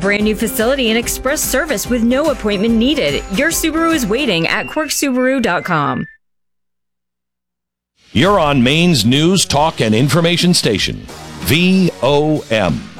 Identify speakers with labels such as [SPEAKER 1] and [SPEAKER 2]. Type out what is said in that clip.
[SPEAKER 1] brand new facility and express service with no appointment needed. Your Subaru is waiting at quirksubaru.com.
[SPEAKER 2] You're on Maine's news, talk, and information station, VOM.